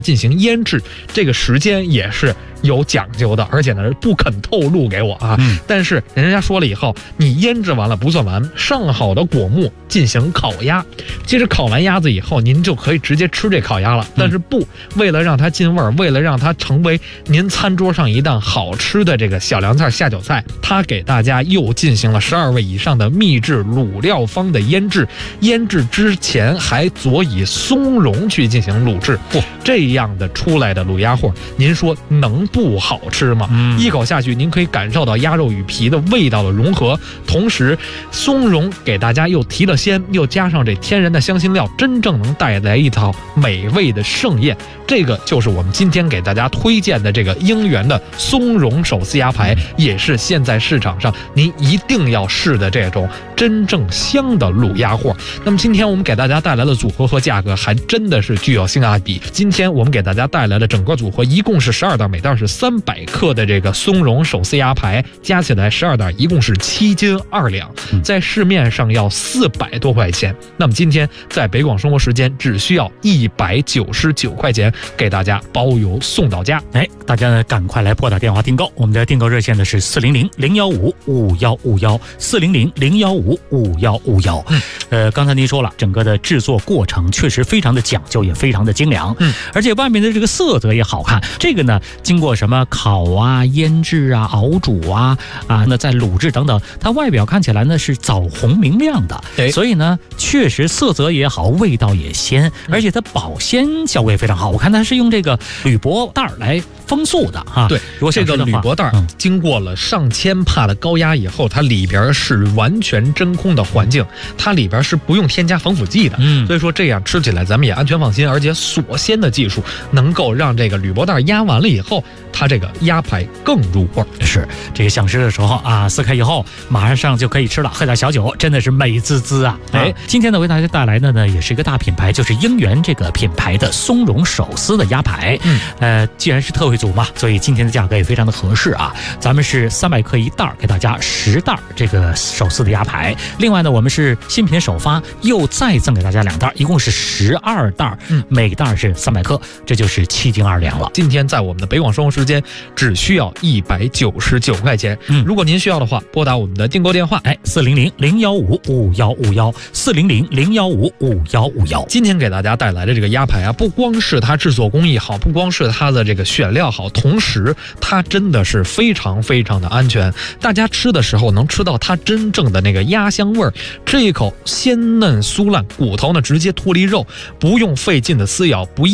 进行腌制，这个时间也是有讲究的，而且呢不肯透露给我啊。但是人家说了以后，你腌制完了不算完，上好的果木进行烤鸭，其实烤完鸭子以后，您就可以直接吃这烤鸭了。但是不，为了让它进味儿，为了让它成为您餐桌上一道好吃的这个小凉菜下酒菜，他给大家又进行了12味以上的秘制卤料方的腌制，腌制之前还佐以松茸去进行卤制。这样的出来的卤鸭货，您说能不好吃吗？一口下去，您可以感受到鸭肉与皮的味道的融合，同时松茸给大家又提了鲜，又加上这天然的香辛料，真正能带来一套美味的盛宴。这个就是我们今天给大家推荐的这个英源的松茸手撕鸭排，也是现在市场上您一定要试的这种真正香的卤鸭货。那么今天我们给大家带来的组合和价格还真的是具有性价比。今天我们给大家带来的整个组合一共是12袋，每袋是300克的这个松茸手撕鸭排，加起来12袋一共是7斤2两，在市面上要400多块钱。那么今天在北广生活时间只需要199块钱，给大家包邮送到家。 大家呢赶快来拨打电话订购，我们的订购热线呢是400-015-5151，400-015-5151。刚才您说了，整个的制作过程确实非常的讲究，也非常的精良，而且外面的这个色泽也好看。这个呢，经过什么烤啊、腌制啊、熬煮啊，那再卤制等等，它外表看起来呢是枣红明亮的，所以呢，确实色泽也好，味道也鲜，而且它保鲜效果也非常好。我看它是用这个铝箔袋来封塑的哈。 对，如果这个铝箔袋经过了上千帕的高压以后，它里边是完全真空的环境，它里边是不用添加防腐剂的，所以说这样吃起来咱们也安全放心，而且锁鲜的技术能够让这个铝箔袋压完了以后，它这个鸭排更入味。 是这个想吃的时候啊，撕开以后马上就可以吃了，喝点小酒，真的是美滋滋啊！今天呢为大家带来的呢也是一个大品牌，就是英源这个品牌的松茸手撕的鸭排。既然是特惠组嘛，所以今天的价格也非常的合适啊。咱们是300克一袋，给大家10袋这个手撕的鸭排。另外呢，我们是新品首发，又再赠给大家2袋，一共是12袋，每袋是300克，这就是7斤2两了。 今天在我们的北广生活时间只需要199块钱。如果您需要的话，拨打我们的订购电话 400-015-5151，400-015-5151。 今天给大家带来的这个鸭排啊，不光是它制作工艺好，不光是它的这个选料好，同时它真的是非常非常的安全。大家吃的时候能吃到它真正的那个鸭香味儿，吃一口鲜嫩酥烂，骨头呢直接脱离肉，不用费劲的撕咬，不